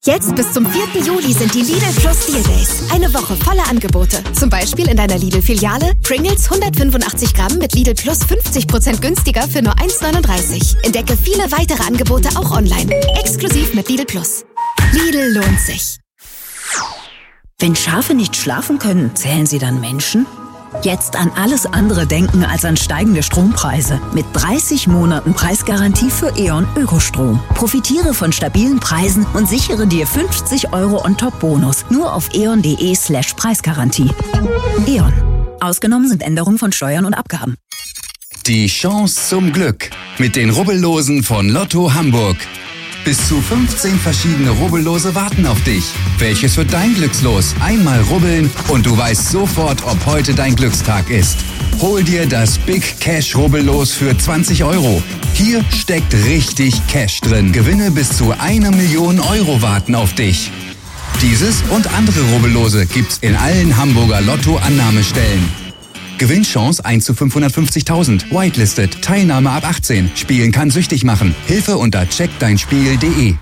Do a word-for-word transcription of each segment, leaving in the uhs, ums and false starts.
Jetzt bis zum vierten Juli sind die Lidl Plus Deal Days. Eine Woche voller Angebote. Zum Beispiel in deiner Lidl-Filiale Pringles hundertfünfundachtzig Gramm mit Lidl Plus fünfzig Prozent günstiger für nur eins neununddreißig. Entdecke viele weitere Angebote auch online. Exklusiv mit Lidl Plus. Lidl lohnt sich. Wenn Schafe nicht schlafen können, zählen sie dann Menschen? Jetzt an alles andere denken als an steigende Strompreise. Mit dreißig Monaten Preisgarantie für E.ON Ökostrom. Profitiere von stabilen Preisen und sichere dir fünfzig Euro On-Top-Bonus. Nur auf eon.de slash Preisgarantie. E.ON. Ausgenommen sind Änderungen von Steuern und Abgaben. Die Chance zum Glück mit den Rubbellosen von Lotto Hamburg. Bis zu fünfzehn verschiedene Rubbellose warten auf dich. Welches wird dein Glückslos? Einmal rubbeln und du weißt sofort, ob heute dein Glückstag ist. Hol dir das Big Cash Rubbellos für zwanzig Euro. Hier steckt richtig Cash drin. Gewinne bis zu eine Million Euro warten auf dich. Dieses und andere Rubbellose gibt's in allen Hamburger Lotto-Annahmestellen. Gewinnchance eins zu fünfhundertfünfzigtausend. Whitelisted. Teilnahme ab achtzehn. Spielen kann süchtig machen. Hilfe unter check dein spiel punkt de.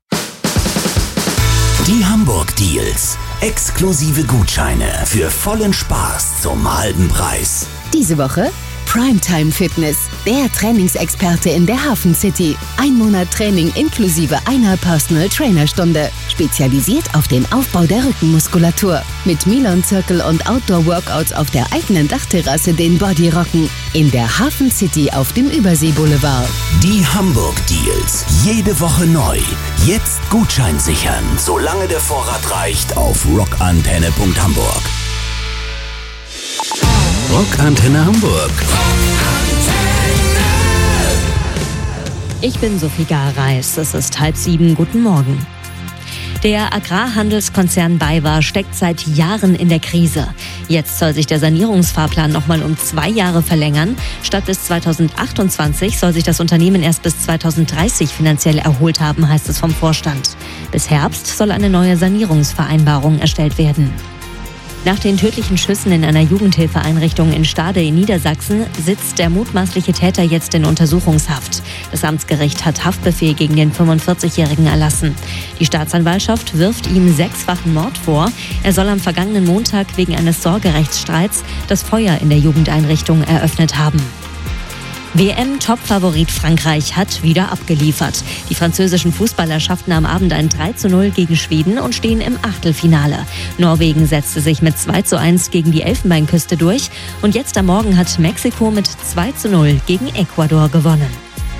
Die Hamburg Deals. Exklusive Gutscheine für vollen Spaß zum halben Preis. Diese Woche Primetime Fitness, der Trainingsexperte in der Hafen City. Ein Monat Training inklusive einer Personal Trainer Stunde. Spezialisiert auf den Aufbau der Rückenmuskulatur. Mit Milan Circle und Outdoor Workouts auf der eigenen Dachterrasse den Body rocken. In der Hafen City auf dem Überseeboulevard. Die Hamburg Deals. Jede Woche neu. Jetzt Gutschein sichern, solange der Vorrat reicht, auf rockantenne punkt hamburg. Rockantenne Hamburg. Ich bin Sophie Gareis. Es ist halb sieben. Guten Morgen. Der Agrarhandelskonzern BayWa steckt seit Jahren in der Krise. Jetzt soll sich der Sanierungsfahrplan nochmal um zwei Jahre verlängern. Statt bis zweitausendachtundzwanzig soll sich das Unternehmen erst bis zweitausenddreißig finanziell erholt haben, heißt es vom Vorstand. Bis Herbst soll eine neue Sanierungsvereinbarung erstellt werden. Nach den tödlichen Schüssen in einer Jugendhilfeeinrichtung in Stade in Niedersachsen sitzt der mutmaßliche Täter jetzt in Untersuchungshaft. Das Amtsgericht hat Haftbefehl gegen den fünfundvierzigjährigen erlassen. Die Staatsanwaltschaft wirft ihm sechsfachen Mord vor. Er soll am vergangenen Montag wegen eines Sorgerechtsstreits das Feuer in der Jugendeinrichtung eröffnet haben. W M-Top-Favorit Frankreich hat wieder abgeliefert. Die französischen Fußballer schafften am Abend ein drei zu null gegen Schweden und stehen im Achtelfinale. Norwegen setzte sich mit zwei zu eins gegen die Elfenbeinküste durch. Und jetzt am Morgen hat Mexiko mit zwei zu null gegen Ecuador gewonnen.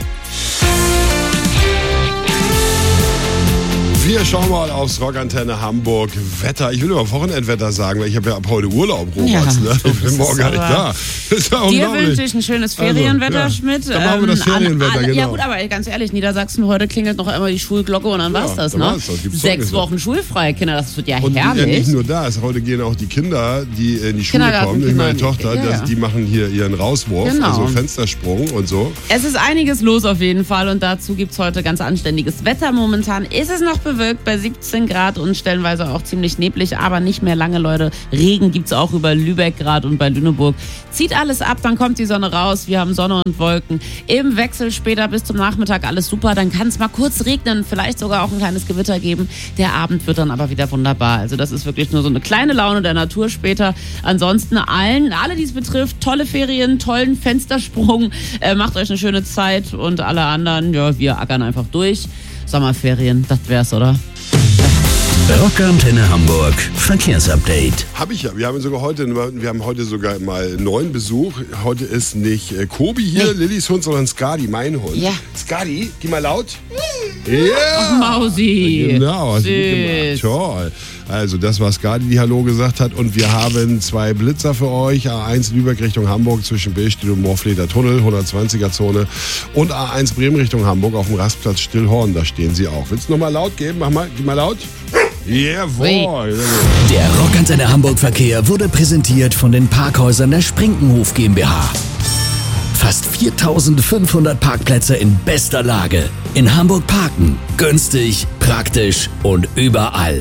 Wir schauen mal aufs Rockantenne Hamburg Wetter. Ich will immer Wochenendwetter sagen, weil ich habe ja ab heute Urlaub, Robert. Ja, ne? Ich bin morgen gar nicht da. Das ist ja dir wünsche ich ein schönes Ferienwetter, also, ja. Schmidt. Dann machen wir das Ferienwetter, an, an, genau. Ja gut, aber ganz ehrlich, Niedersachsen, heute klingelt noch einmal die Schulglocke und dann ja, war's das, dann ne? war's das. Gibt's Sechs Zeugnis. Wochen schulfrei, Kinder, das wird ja und herrlich. Und ja, nicht nur das, heute gehen auch die Kinder, die in die Schule kommen, nämlich meine Tochter, ja, ja. Das, die machen hier ihren Rauswurf, genau. also Fenstersprung und so. Es ist einiges los auf jeden Fall und dazu gibt's heute ganz anständiges Wetter. Momentan ist es noch bewölkt bei siebzehn Grad und stellenweise auch ziemlich neblig, aber nicht mehr lange, Leute. Regen gibt's auch über Lübeck gerade und bei Lüneburg. Zieht alles ab, dann kommt die Sonne raus. Wir haben Sonne und Wolken. Im Wechsel später bis zum Nachmittag alles super. Dann kann es mal kurz regnen, vielleicht sogar auch ein kleines Gewitter geben. Der Abend wird dann aber wieder wunderbar. Also das ist wirklich nur so eine kleine Laune der Natur später. Ansonsten allen, alle, die es betrifft, tolle Ferien, tollen Fenstersprung. Äh, macht euch eine schöne Zeit und alle anderen, ja, wir ackern einfach durch. Sommerferien, das wär's, oder? Rockantenne Hamburg Verkehrsupdate. Habe ich ja. Wir haben sogar heute, wir haben heute sogar mal neuen Besuch. Heute ist nicht äh, Kobi hier, nee. Lillys Hund, sondern Skadi, mein Hund. Ja. Skadi, geh mal laut. Ja. Yeah. Ach, Mausi. Genau, hast du gut gemacht. Toll. Also das war Skadi, die Hallo gesagt hat. Und wir haben zwei Blitzer für euch. A eins Lübeck Richtung Hamburg zwischen Billstedt und Morfleder Tunnel, hundertzwanziger Zone. Und A eins Bremen Richtung Hamburg auf dem Rastplatz Stillhorn. Da stehen sie auch. Willst du nochmal laut geben? Mach mal, gib mal laut. Jawohl. Der Rockantenne Hamburg Verkehr wurde präsentiert von den Parkhäusern der Sprinkenhof GmbH. Fast viertausendfünfhundert Parkplätze in bester Lage. In Hamburg parken. Günstig, praktisch und überall.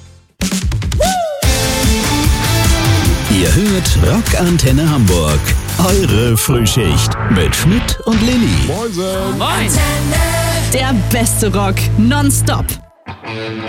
Ihr hört Rockantenne Hamburg. Eure Frühschicht mit Schmidt und Lilly. Moin. Moin. Der beste Rock nonstop.